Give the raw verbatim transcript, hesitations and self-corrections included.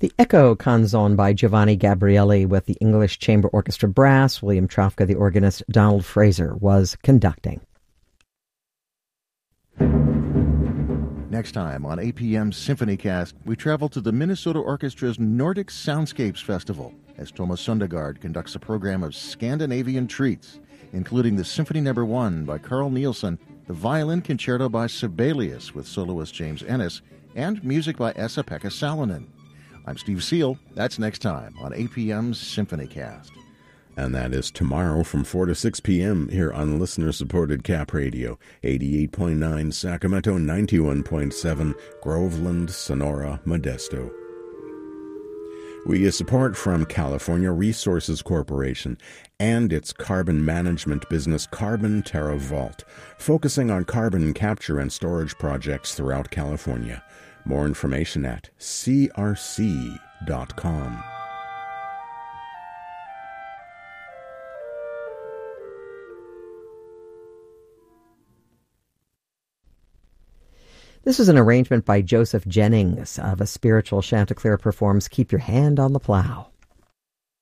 The Echo Canzone by Giovanni Gabrieli with the English Chamber Orchestra Brass. William Trofka, the organist. Donald Fraser was conducting. Next time on A P M's SymphonyCast, we travel to the Minnesota Orchestra's Nordic Soundscapes Festival as Thomas Sundegard conducts a program of Scandinavian treats, including the Symphony Number One by Carl Nielsen, the Violin Concerto by Sibelius with soloist James Ennis, and music by Esa-Pekka Salonen. I'm Steve Seal. That's next time on A P M's SymphonyCast. And that is tomorrow from four to six p.m. here on listener-supported Cap Radio, eighty-eight point nine Sacramento, ninety-one point seven Groveland, Sonora, Modesto. We get support from California Resources Corporation and its carbon management business Carbon Terra Vault, focusing on carbon capture and storage projects throughout California. More information at c r c dot com. This is an arrangement by Joseph Jennings of a spiritual Chanticleer performs Keep Your Hand on the Plow.